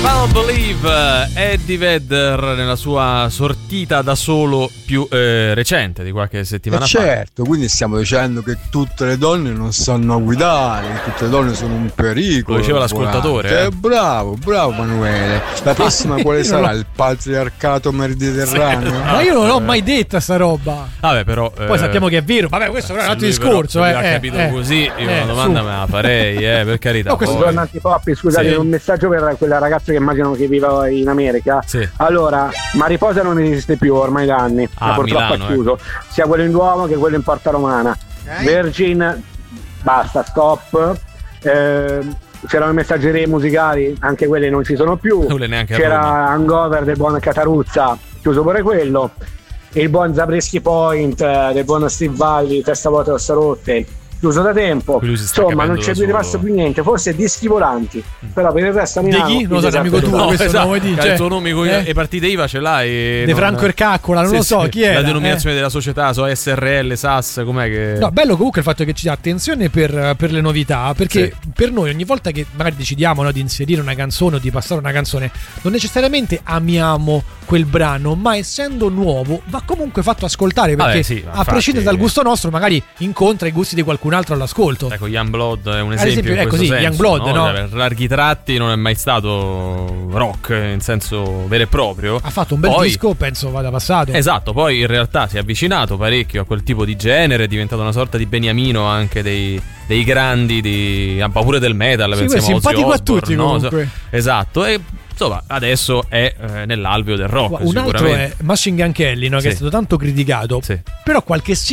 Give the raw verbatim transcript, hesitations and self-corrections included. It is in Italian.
Don't Believe, Eddie Vedder nella sua sortita da solo più eh, recente di qualche settimana eh fa. Certo, quindi stiamo dicendo che tutte le donne non sanno guidare, che tutte le donne sono un pericolo. Lo diceva l'ascoltatore. Eh, Eh. bravo, bravo Manuele. La prossima quale sarà? Il patriarcato mediterraneo? Sì. Ma io non l'ho mai detta sta roba. Vabbè, però poi eh, sappiamo che è vero. Vabbè, questo però è un altro discorso. Se eh, l'ha eh, capito eh, così, io eh, una domanda su. me la farei, eh, per carità. No, questo poi. Buongiorno Antipoppi, scusate, Sì. un messaggio per quella ragazza che immagino che viva in America. Sì. Allora, Mariposa non esiste più ormai da anni, Ah, purtroppo Milano, è chiuso, sia quello in Duomo che quello in Porta Romana. Virgin, basta, stop. Eh, c'erano i messaggerie musicali, anche quelle non ci sono più. Quelle neanche a C'era Roma. Hangover del buon Cataruzza, chiuso pure quello. Il buon Zabriskie Point eh, del buon Steve Valli, testa vuota ossa rotte, chiuso da tempo. Lui si sta Insomma, non capendo c'è da più solo. rimasto più niente, forse dischi volanti, però per il resto a Di Milano chi? Non lo so, esatto, amico tuo, esatto. questo esatto. non vuoi dire, Che ha cioè, il tuo nome con eh? e partite I V A ce l'hai. De non- Franco Ercaccola, non Sì, lo so sì. chi è. La denominazione della società, so S R L, S A S, com'è che. No, bello comunque il fatto che ci sia attenzione per, per le novità, perché Sì. per noi ogni volta che magari decidiamo, no, di inserire una canzone o di passare una canzone, non necessariamente amiamo quel brano, ma essendo nuovo va comunque fatto ascoltare, perché Vabbè, sì, ma a infatti- prescindere dal gusto nostro magari incontra i gusti di qualcun altro all'ascolto. Ecco, Youngblood è un Ad esempio, esempio, in è questo così, senso, Youngblood, no? Cioè, per larghi tratti non è mai stato rock in senso vero e proprio. Ha fatto un bel Poi- disco, penso vada passato. Esatto, poi in realtà si è avvicinato parecchio a quel tipo di genere, è diventato una sorta di beniamino anche dei, dei grandi, di, ah, pure del metal, Sì, pensiamo quello è a Ozzy simpatico a Osbourne, tutti, no? comunque. Esatto, e insomma adesso è eh, nell'alveo del rock. Un altro sicuramente. è Machine Gun Kelly, no, che Sì. è stato tanto criticato, Sì. però qualche